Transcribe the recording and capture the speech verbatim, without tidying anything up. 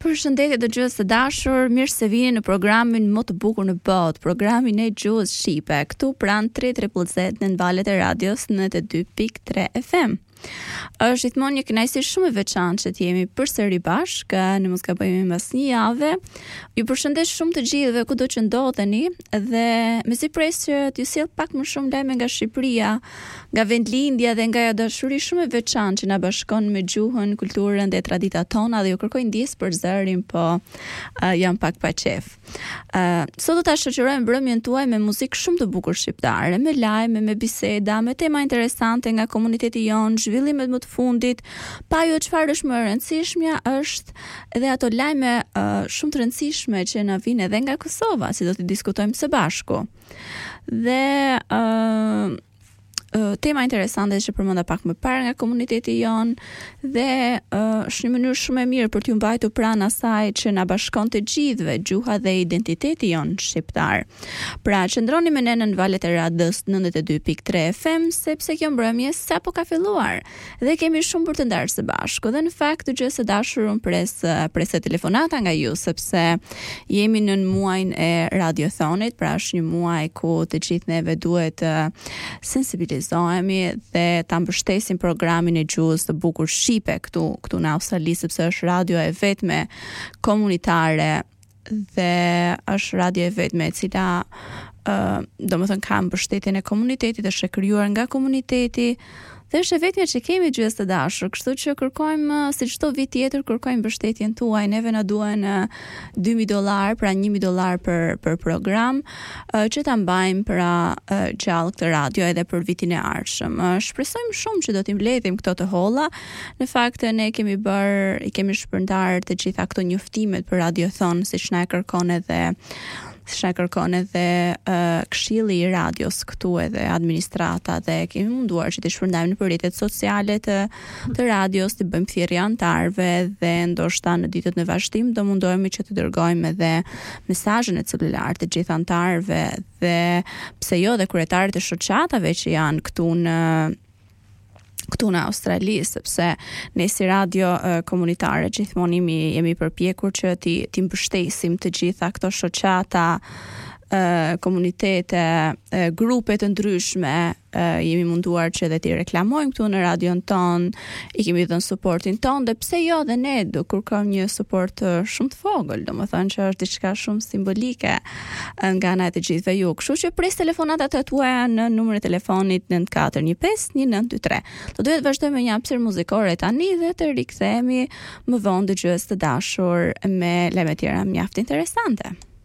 Përshëndetje dëgjues të dashur, mirë se vini në programin më të bukur në botë, programin e gjuhës shqipe, këtu pranë tre tre zet në valët e radios në të dy pikë tre F M. Është gjithmonë një kënaqësi shumë e veçantë që të jemi përsëri bashkë në mos gabojmë mbas një jave. Ju përshëndes shumë të gjithëve kudo që ndodheni dhe mezi pres që t'ju sjell pak më shumë lajme nga Shqipëria, nga vendlindja dhe nga ajo dashuri shumë e veçantë që na bashkon me gjuhën, kulturën dhe traditat tona dhe ju kërkoj ndjes për zërin, po uh, jam pak pa qef. Uh, sot do ta shoqërojmë mbrëmjen tuaj me muzikë shumë të bukur shqiptare, me lajme, me biseda, me tema interesante nga komuniteti jonë, zhvillimet më të fundit, pa jo çfarë është më e rëndësishmja është edhe ato lajme uh, shumë të rëndësishme që na vijnë edhe nga Kosova, si do të diskutojmë së bashku. Dhe uh, Uh, tema interesante që përmenda pak më parë nga komuniteti jon dhe uh, është një mënyrë shumë e mirë për t'ju mbajtur pranë asaj që na bashkon të gjithëve gjuha dhe identiteti jon shqiptar. Pra, qëndroni me ne në valët e radios nëntëdhjetë e dy pikë tre F M sepse kjo mbrëmje sapo ka filluar dhe kemi shumë për të ndarë së bashku. Dhe në fakt dëgjues të dashur, unë pres pres telefonata nga ju sepse jemi në muajin e radiothonit, pra është një muaj ku të gjithë neve duhet të uh, sensibilizojmë dhe ta mbështesim programin e gjuhës të bukur shqipe këtu këtu në Australi, sepse është radio e vetme komunitare dhe është radio e vetme e cila uh, domethënë ka mbështetjen e komunitetit, është e krijuar nga komuniteti dhe është e vetmja që kemi dëgjues të dashur, kështu që kërkojmë si çdo vit tjetër kërkojmë mbështetjen tuaj. Neve na duhen dy mijë dollar, pra një mijë dollar për për program, që ta mbajmë pra gjallë këtë radio edhe për vitin e ardhshëm. Shpresojmë shumë që do t'i mbledhim këto të holla. Në fakt ne kemi bër, i kemi shpërndar të gjitha këto njoftimet për radiothon, siç na e kërkon edhe siç na kërkon edhe uh, këshilli i radios këtu edhe administrata, dhe kemi munduar që të shpërndajmë në rrjetet sociale të, të radios, të bëjmë thirrje antarëve dhe ndoshta në ditët në vazhdim do mundohemi që të dërgojmë edhe mesazhin e celular të gjithë antarëve dhe pse jo dhe kryetarët e shoqatave që janë këtu në këtu në Australi, sepse ne si radio uh, komunitare gjithmonë jemi, jemi përpjekur që ti, ti mbështesim të gjitha këto shoqata, uh, komunitete, uh, grupe të ndryshme, uh, jemi munduar që edhe ti reklamojmë këtu në radion ton, i kemi dhënë suportin ton, dhe pse jo dhe ne do kërkojmë një suport uh, shumë të vogël, domethënë që është diçka shumë simbolike uh, nga ana e të gjithëve ju. Kështu që pres telefonatat tuaja në numrin e telefonit nënt katër një pesë një nënt dy tre. Do duhet vazhdojmë me një hapësirë muzikore tani dhe të rikthehemi më vonë dëgjues të dashur me lajme tjera mjaft interesante.